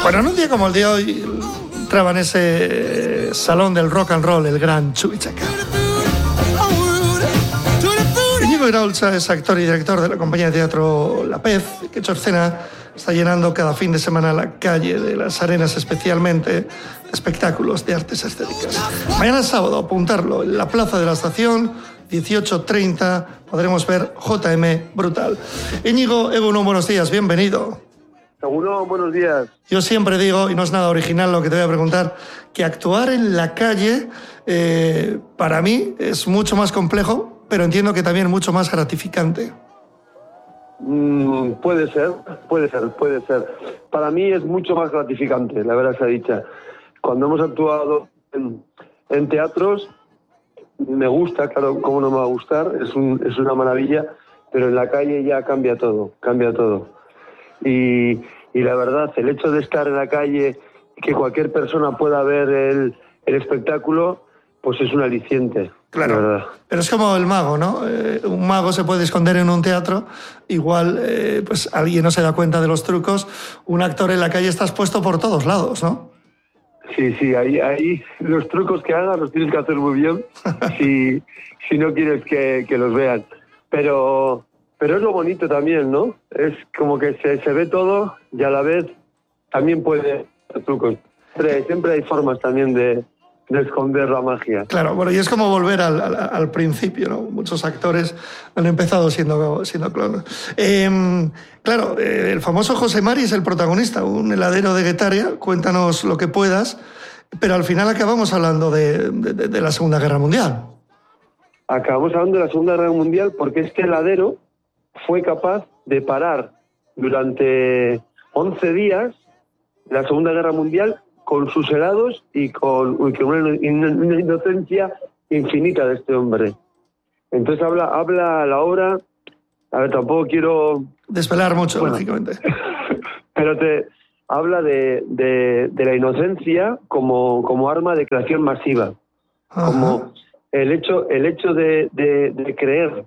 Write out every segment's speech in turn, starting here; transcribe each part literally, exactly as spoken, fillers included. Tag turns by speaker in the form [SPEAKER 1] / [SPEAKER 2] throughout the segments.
[SPEAKER 1] Bueno, en un día como el de hoy entraba en ese salón del rock and roll el gran Chubby-Checker. Íñigo Iraultza es actor y director de la compañía de teatro La Pez, que hecho escena está llenando cada fin de semana la calle de Las Arenas, especialmente de espectáculos de artes escénicas. Mañana sábado, apuntarlo, en la Plaza de la Estación, dieciocho treinta, podremos ver J M Brutal. Íñigo, Egunon, buenos días, bienvenido.
[SPEAKER 2] Egunon, buenos días.
[SPEAKER 1] Yo siempre digo, y no es nada original lo que te voy a preguntar, que actuar en la calle eh, para mí es mucho más complejo, pero entiendo que también mucho más gratificante.
[SPEAKER 2] Mm, puede ser, puede ser, puede ser. Para mí es mucho más gratificante, la verdad sea dicha. Cuando hemos actuado en, en teatros, me gusta, claro, cómo no me va a gustar, es, un, es una maravilla, pero en la calle ya cambia todo, cambia todo. Y, y la verdad, el hecho de estar en la calle, que cualquier persona pueda ver el, el espectáculo, pues es un aliciente.
[SPEAKER 1] Claro, pero es como el mago, ¿no? Eh, un mago se puede esconder en un teatro, igual eh, pues alguien no se da cuenta de los trucos, un actor en la calle está expuesto por todos lados, ¿no?
[SPEAKER 2] Sí, sí, ahí, ahí los trucos que hagas los tienes que hacer muy bien si, si no quieres que, que los vean. Pero, pero es lo bonito también, ¿no? Es como que se, se ve todo y a la vez también puede hacer trucos. Siempre, siempre hay formas también de... de esconder la magia.
[SPEAKER 1] Claro, bueno, y es como volver al, al, al principio, ¿no? Muchos actores han empezado siendo, siendo clones. Eh, claro, eh, el famoso José Mari es el protagonista, un heladero de Guetaria, cuéntanos lo que puedas, pero al final acabamos hablando de, de, de la Segunda Guerra Mundial.
[SPEAKER 2] Acabamos hablando de la Segunda Guerra Mundial porque este heladero fue capaz de parar durante once días la Segunda Guerra Mundial con sus helados y con, y con una, una inocencia infinita de este hombre. Entonces habla, habla la obra, a ver, tampoco quiero...
[SPEAKER 1] desvelar mucho,
[SPEAKER 2] bueno,
[SPEAKER 1] lógicamente.
[SPEAKER 2] Pero te habla de, de, de la inocencia como, como arma de creación masiva. Ajá. Como el hecho, el hecho de, de, de creer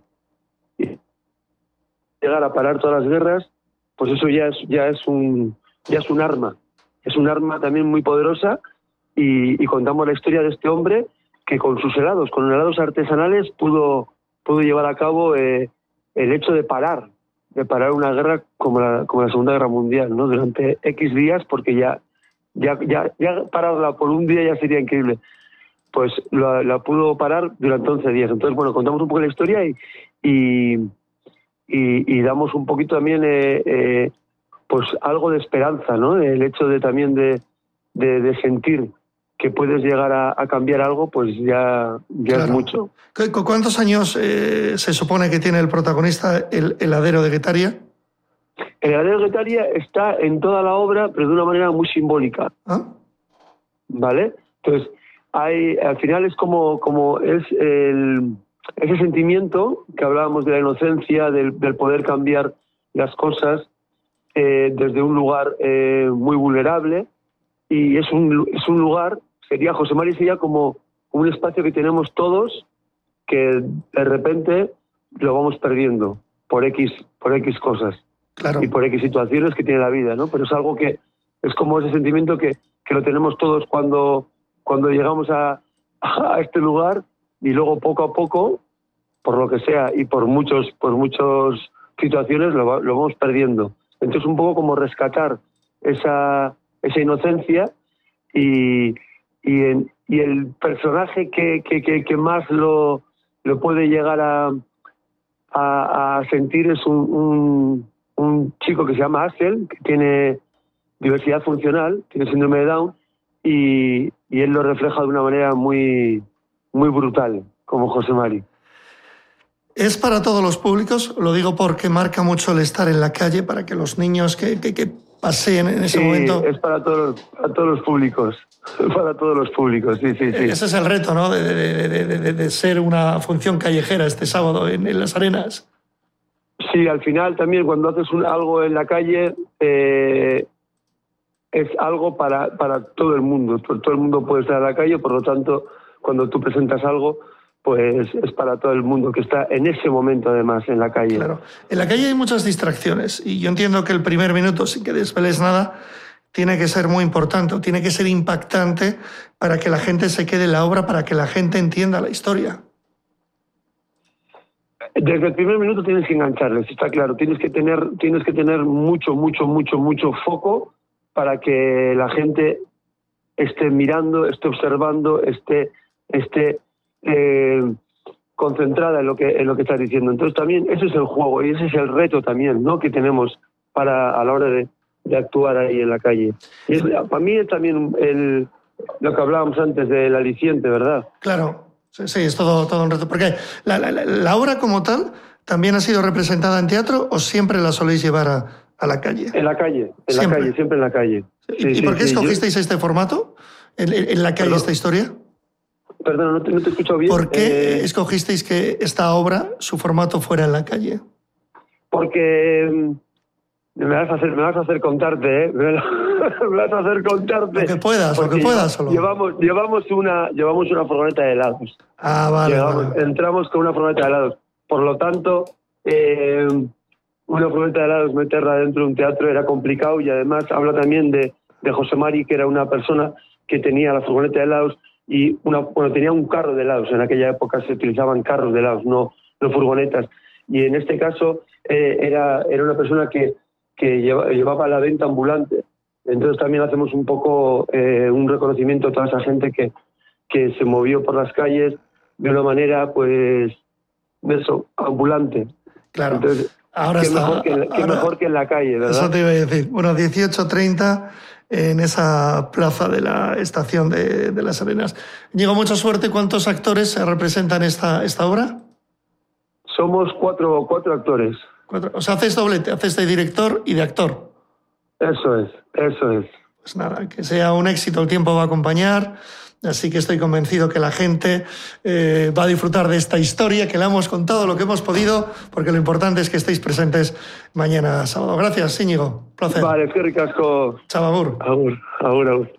[SPEAKER 2] y llegar a parar todas las guerras, pues eso ya es, ya es, un, ya es un arma. Es un arma también muy poderosa y, y contamos la historia de este hombre que con sus helados, con helados artesanales, pudo, pudo llevar a cabo eh, el hecho de parar, de parar una guerra como la, como la Segunda Guerra Mundial, ¿no? Durante X días, porque ya, ya, ya, ya pararla por un día ya sería increíble. Pues la, la pudo parar durante once días. Entonces, bueno, contamos un poco la historia y, y, y, y damos un poquito también... Eh, eh, pues algo de esperanza, ¿no? El hecho de también de, de, de sentir que puedes llegar a, a cambiar algo, pues ya, ya claro. Es mucho.
[SPEAKER 1] ¿Cuántos años eh, se supone que tiene el protagonista, el heladero de Guetaria?
[SPEAKER 2] El heladero de Guetaria está en toda la obra, pero de una manera muy simbólica. ¿Ah? ¿Vale? Entonces, hay, al final es como, como es el, ese sentimiento que hablábamos de la inocencia, del, del poder cambiar las cosas, Eh, desde un lugar eh, muy vulnerable, y es un, es un lugar, sería José Mari sería como un espacio que tenemos todos que de repente lo vamos perdiendo por X, por X cosas. Claro. Y por X situaciones que tiene la vida, ¿no? Pero es algo que es como ese sentimiento que, que lo tenemos todos cuando, cuando llegamos a, a este lugar, y luego poco a poco, por lo que sea y por muchos por muchas situaciones lo, lo vamos perdiendo. Entonces, un poco como rescatar esa, esa inocencia y, y, en, y el personaje que, que, que, que más lo, lo puede llegar a, a, a sentir es un, un, un chico que se llama Axel, que tiene diversidad funcional, tiene síndrome de Down, y, y él lo refleja de una manera muy, muy brutal, como José Mari.
[SPEAKER 1] ¿Es para todos los públicos? Lo digo porque marca mucho el estar en la calle para que los niños que, que, que paseen en ese
[SPEAKER 2] sí,
[SPEAKER 1] momento...
[SPEAKER 2] es para todos, para todos los públicos. Para todos los públicos, sí, sí, sí.
[SPEAKER 1] Ese es el reto, ¿no? De, de, de, de, de ser una función callejera este sábado en, en Las Arenas.
[SPEAKER 2] Sí, al final también cuando haces un, algo en la calle eh, es algo para, para todo el mundo. Todo el mundo puede estar en la calle, por lo tanto, cuando tú presentas algo... pues es para todo el mundo que está en ese momento, además, en la calle.
[SPEAKER 1] Claro. En la calle hay muchas distracciones y yo entiendo que el primer minuto, sin que desveles nada, tiene que ser muy importante, o tiene que ser impactante para que la gente se quede en la obra, para que la gente entienda la historia.
[SPEAKER 2] Desde el primer minuto tienes que engancharles, está claro. Tienes que tener, tienes que tener mucho, mucho, mucho, mucho foco para que la gente esté mirando, esté observando, esté, esté eh, concentrada en lo que en lo que estás diciendo. Entonces también ese es el juego y ese es el reto también, ¿no?, que tenemos para a la hora de, de actuar ahí en la calle. Y es, para mí es también el, lo que hablábamos antes del aliciente, ¿verdad?
[SPEAKER 1] Claro, sí, sí, es todo, todo un reto. Porque la, la, la obra como tal también ha sido representada en teatro, ¿o siempre la soléis llevar a, a la calle?
[SPEAKER 2] En la calle, en ¿Siempre? la calle, siempre en la calle.
[SPEAKER 1] ¿Y,
[SPEAKER 2] sí,
[SPEAKER 1] ¿y
[SPEAKER 2] sí,
[SPEAKER 1] por qué
[SPEAKER 2] sí,
[SPEAKER 1] escogisteis
[SPEAKER 2] yo...
[SPEAKER 1] este formato? ¿En, en la calle, Perdón. esta historia?
[SPEAKER 2] Perdón, no te, no te escucho bien.
[SPEAKER 1] ¿Por qué
[SPEAKER 2] eh...
[SPEAKER 1] escogisteis que esta obra, su formato, fuera en la calle?
[SPEAKER 2] Porque me vas a hacer, me vas a hacer contarte, ¿eh? Me vas a hacer contarte.
[SPEAKER 1] Lo que puedas, lo que puedas. Solo.
[SPEAKER 2] Llevamos, llevamos, una, llevamos una furgoneta de helados.
[SPEAKER 1] Ah, vale,
[SPEAKER 2] llevamos,
[SPEAKER 1] vale.
[SPEAKER 2] Entramos con una furgoneta de helados. Por lo tanto, eh, una furgoneta de helados, meterla dentro de un teatro era complicado, y además habla también de, de José Mari, que era una persona que tenía la furgoneta de helados y una, bueno, tenía un carro de helados. En aquella época se utilizaban carros de helados, no, no furgonetas. Y en este caso eh, era, era una persona que, que lleva, llevaba la venta ambulante. Entonces también hacemos un poco eh, un reconocimiento a toda esa gente que, que se movió por las calles de una manera, pues, de eso, ambulante.
[SPEAKER 1] Claro.
[SPEAKER 2] Entonces,
[SPEAKER 1] ahora
[SPEAKER 2] qué,
[SPEAKER 1] está,
[SPEAKER 2] mejor, que, qué
[SPEAKER 1] ahora,
[SPEAKER 2] mejor que en la calle, ¿verdad?
[SPEAKER 1] Eso te iba a decir. Bueno, dieciocho treinta en esa plaza de la estación de, de Las Arenas. Diego, mucha suerte. ¿Cuántos actores representan esta, esta obra?
[SPEAKER 2] Somos cuatro, cuatro actores.
[SPEAKER 1] Cuatro. O sea, haces doblete, haces de director y de actor.
[SPEAKER 2] Eso es, eso es.
[SPEAKER 1] Pues nada, que sea un éxito, el tiempo va a acompañar. Así que estoy convencido que la gente eh, va a disfrutar de esta historia, que la hemos contado lo que hemos podido, porque lo importante es que estéis presentes mañana sábado. Gracias, Íñigo. Placer.
[SPEAKER 2] Vale, qué ricasco.
[SPEAKER 1] Chao, agur.
[SPEAKER 2] Agur, agur, agur.